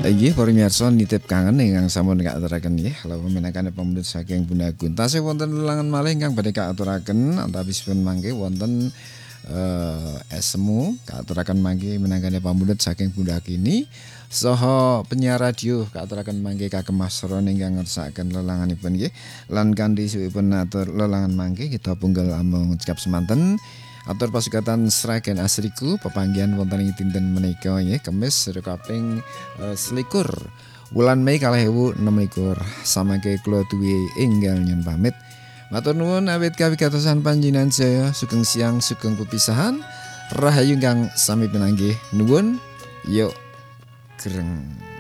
Inggih para pamirsa nitip kangen ingkang sampun kaaturaken nggih lawuh minangkane pamundhut saking Bunda Gun. Tasih wonten lelangan malih ingkang badhe kaaturaken antawisipun mangke wonten semu kaaturaken mangke minangkane pamundhut saking Bunda Kini saha penyiar radio kaaturaken mangke Kagem Mas Ron ingkang ngersakaken lelanganipun nggih. Lan kanthi suwipun atur lelangan mangke kita punggal amung cekap semanten. Atur pasugatan Sragen Asriku pepanggihan wonten ing dinten menika nggih Kamis kaping 21 wulan Mei 2026 samangke kula duwe enggal nyun pamit. Matur nuwun awit kawigatosan panjenengan saya sugeng siang sugeng pepisahan rahayu kang sami pinanggih nuwun yuk greng.